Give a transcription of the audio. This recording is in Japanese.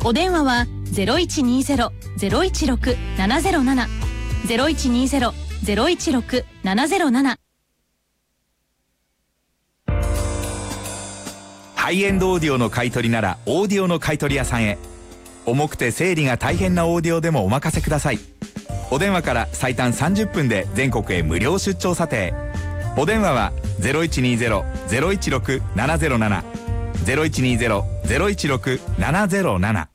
お電話は 0120-016-707 0120-016-707。 ハイエンドオーディオの買い取りならオーディオの買い取り屋さんへ。重くて整理が大変なオーディオでもお任せください。お電話から最短30分で全国へ無料出張査定。お電話は 0120-016-707 0120-016-707。